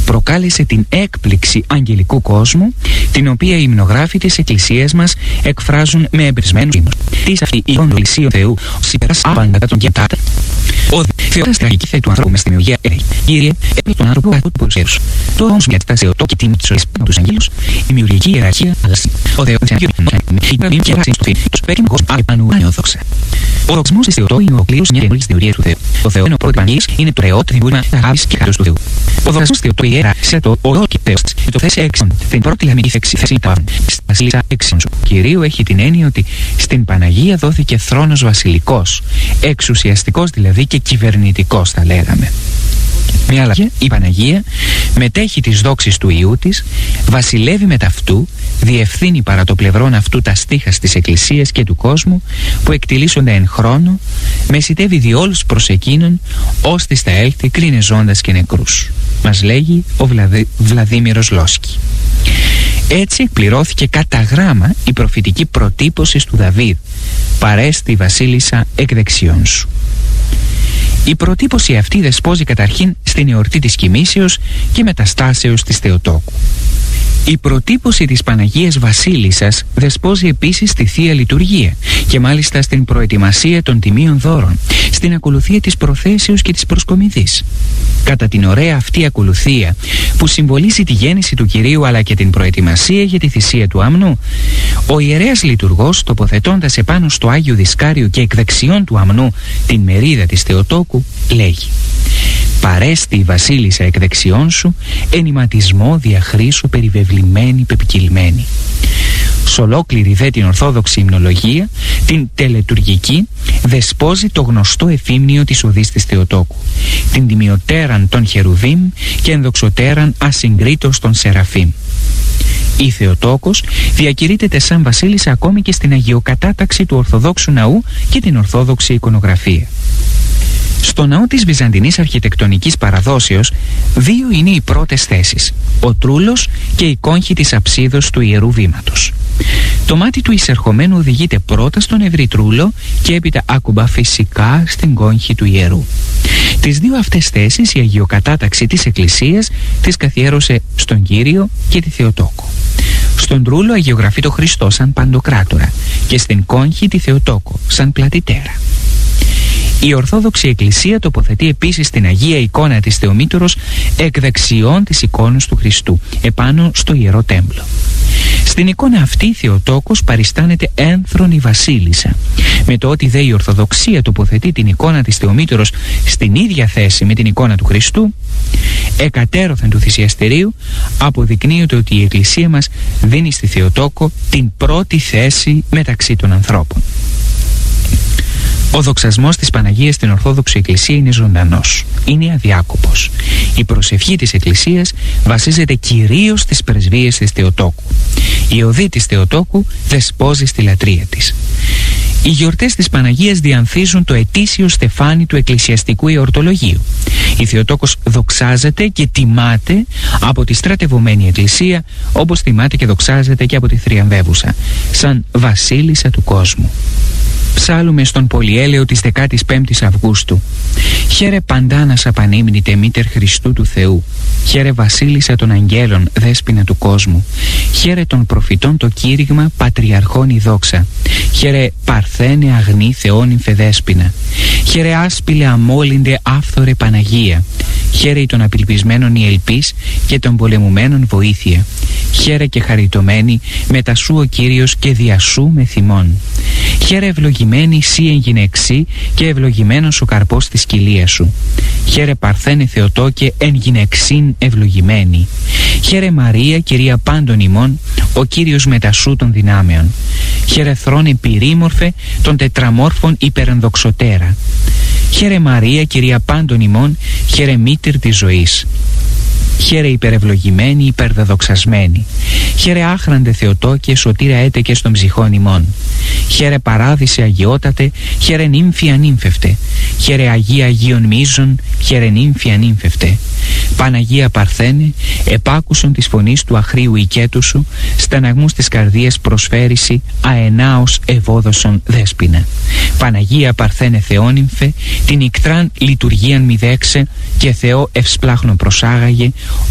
προκάλεσε την έκπληξη αγγελικού κόσμου, την οποία οι υμνογράφοι της Εκκλησίας μας εκφράζουν με εμπρισμένους ύμνους. Τι αυτή η ονολησία του Θεού, συμπεράσει άπαντα τον Γετάτα. Ο Θεός στην τραγική θέση του ανθρώπου με στην δημιουργία έλεγε: Κύριε, έπληξε τον άνθρωπο από του παρουσιαίους. Το όμως για τα Θεοτό και τιμή της πάνω τους αγγέλους, η δημιουργική ιεραρχία αλλάζει. Ο Θεός της αγγέλους και βάζει στο φίλο του πέκκιν κόσμο ανεωδόξα. Ο δοξασμός της Θεοτό είναι ο κλήρος μιας καινούργιας δημιουργίας του Θεού. Ο Θεός είναι ο πρώτος πανηγύρης, είναι το ρεό δημιούργημα αγάπης και χάριτος του Θεού. Ο δοξασμός της Θεοτό ιέρα σε το οδό και Θεός της. Το θέση έξον, την πρώτη λαμική θέση τάφων. Στη βασίλισσα έξον σου. Κυρίου έχει την έννοια ότι στην Παναγία δόθηκε θρόνος βασιλικός, εξουσιαστικός δηλαδή και κυβερνητικός θα λέγαμε. Με άλλα λόγια, η Παναγία μετέχει τις δόξεις του Υιού της, βασιλεύει μετ' αυτού, διευθύνει παρά το πλευρόν αυτού τα στίχας της Εκκλησίας και του κόσμου που εκτιλήσονται εν χρόνο, μεσητεύει διόλους προς εκείνον, ώστις θα έλθει κρίνε ζώντας και νεκρούς. Μας λέγει ο Βλαδίμηρος Λόσκι. Έτσι εκπληρώθηκε κατά γράμμα η προφητική προτύπωση του Δαβίδ: παρέστη βασίλισσα εκ δεξιών σου. Η προτύπωση αυτή δεσπόζει καταρχήν στην εορτή της Κοιμήσεως και μεταστάσεως της Θεοτόκου. Η προτύπωση της Παναγίας Βασίλισσας δεσπόζει επίσης στη Θεία Λειτουργία και μάλιστα στην προετοιμασία των τιμίων δώρων, στην ακολουθία της προθέσεως και της προσκομιδής. Κατά την ωραία αυτή ακολουθία που συμβολίζει τη γέννηση του Κυρίου αλλά και την προετοιμασία για τη θυσία του αμνού, ο ιερέας λειτουργός, τοποθετώντας επάνω στο Άγιο Δισκάριο και εκ δεξιών του αμνού την μερίδα της Θεοτόκου, λέγει: παρέστη η βασίλισσα εκ δεξιών σου, ενηματισμό διαχρήσου περιβεβλημένη πεπικυλμένη. Σ' ολόκληρη δε την ορθόδοξη υμνολογία, την τελετουργική, δεσπόζει το γνωστό εφήμνιο της οδής της Θεοτόκου, την τιμιωτέραν των Χερουβίμ και ενδοξωτέραν ασυγκρίτως των Σεραφείμ. Η Θεοτόκος διακηρύττεται σαν βασίλισσα ακόμη και στην αγιοκατάταξη του Ορθοδόξου ναού και την Ορθόδοξη εικονογραφία. Στο ναό της Βυζαντινής αρχιτεκτονικής παραδόσεως, δύο είναι οι πρώτες θέσεις: ο τρούλος και η κόγχη της αψίδος του Ιερού Βήματος. Το μάτι του εισερχομένου οδηγείται πρώτα στον ευρύ τρούλο και έπειτα άκουμπα φυσικά στην κόγχη του Ιερού. Τις δύο αυτές θέσεις η αγιοκατάταξη της Εκκλησίας τις καθιέρωσε στον Κύριο και τη Θεοτόκο. Στον τρούλο αγιογραφεί το Χριστό σαν Παντοκράτορα και στην κόγχη τη Θεοτόκο σαν Πλατητέρα. Η Ορθόδοξη Εκκλησία τοποθετεί επίσης την Αγία εικόνα της Θεομήτωρος εκ δεξιών της εικόνας του Χριστού, επάνω στο Ιερό Τέμπλο. Στην εικόνα αυτή η Θεοτόκος παριστάνεται ένθρονη βασίλισσα, με το ότι δε η Ορθοδοξία τοποθετεί την εικόνα της Θεομήτωρος στην ίδια θέση με την εικόνα του Χριστού, εκατέρωθεν του θυσιαστηρίου, αποδεικνύεται ότι η Εκκλησία μας δίνει στη Θεοτόκο την πρώτη θέση μεταξύ των ανθρώπων. Ο δοξασμός της Παναγίας στην Ορθόδοξη Εκκλησία είναι ζωντανός, είναι αδιάκοπος. Η προσευχή της Εκκλησίας βασίζεται κυρίως στις πρεσβείες της Θεοτόκου. Η οδή της Θεοτόκου δεσπόζει στη λατρεία της. Οι γιορτές της Παναγίας διανθίζουν το ετήσιο στεφάνι του εκκλησιαστικού εορτολογίου. Η Θεοτόκος δοξάζεται και τιμάται από τη στρατευωμένη Εκκλησία, όπως τιμάται και δοξάζεται και από τη θριαμβεύουσα, σαν βασίλισσα του κόσμου. Ψάλουμε στον πολυέλαιο της 15ης Αυγούστου. Χαίρε παντάνας απανύμνητε μήτερ Χριστού του Θεού. Χαίρε βασίλισσα των αγγέλων, δέσποινα του κόσμου. Χαίρε των προφητών το κήρυγμα, πατριαρχών η δόξα. Χαίρε παρθένε αγνή θεόνυμφε δέσποινα. Χαίρε άσπηλε αμόλυντε άφθορε Παναγία. Χαίρε των απελπισμένων η ελπίς και των πολεμουμένων βοήθεια. Χαίρε και χαριτωμένη μετά σου ο Κύριος και δια σου με θυμών. Χαίρε ευλογημένη σύ εν γυναιξή και ευλογημένος ο καρπός της κοιλίας σου. Χαίρε παρθένε Θεοτόκε εν γυναιξήν ευλογημένη. Χαίρε Μαρία κυρία πάντων ημών, ο Κύριος μετά σου των δυνάμεων. Χαίρε θρόνε πυρήμορφε των τετραμόρφων υπερενδοξωτέρα. Χαίρε Μαρία κυρία πάντων ημών, χαίρε μήτηρ της ζωής. Χαίρε υπερευλογημένη, υπερδεδοξασμένη. Χαίρε άχραντε Θεοτόκε, σωτήρα έτεκες των ψυχών ημών. Χαίρε παράδεισε αγιότατε, χαίρε νύμφη ανύμφευτε. Χαίρε Αγία Αγίων Μίζων, χαίρε νύμφη ανύμφευτε. Παναγία Παρθένε, επάκουσον της φωνής του αχρίου οικέτου σου, στεναγμούς της καρδίας προσφέρηση, αενάως ευόδοσον δέσποινα. Παναγία Παρθένε Θεόνυμφε, την ικτράν λειτουργίαν μη δέξε και Θεό ευσπλάχνο προσάγαγε,